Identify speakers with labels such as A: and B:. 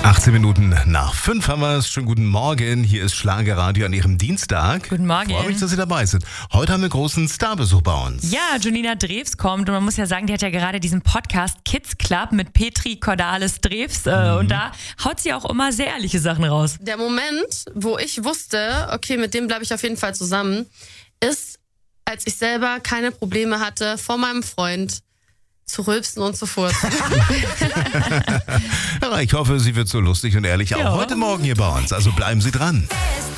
A: 18 Minuten nach 5 haben wir es. Schönen guten Morgen. Hier ist Schlagerradio an Ihrem Dienstag.
B: Guten Morgen.
A: Ich freue mich, dass Sie dabei sind. Heute haben wir großen Starbesuch bei uns.
B: Ja, Janina Drews kommt und man muss ja sagen, die hat ja gerade diesen Podcast Kids Club mit Petri Cordalis Drews und da haut sie auch immer sehr ehrliche Sachen raus.
C: Der Moment, wo ich wusste, okay, mit dem bleibe ich auf jeden Fall zusammen, ist, als ich selber keine Probleme hatte, vor meinem Freund zu rülpsen und zu furzen.
A: Ja, ich hoffe, sie wird so lustig und ehrlich auch
B: Ja.
A: heute Morgen hier bei uns. Also bleiben Sie dran.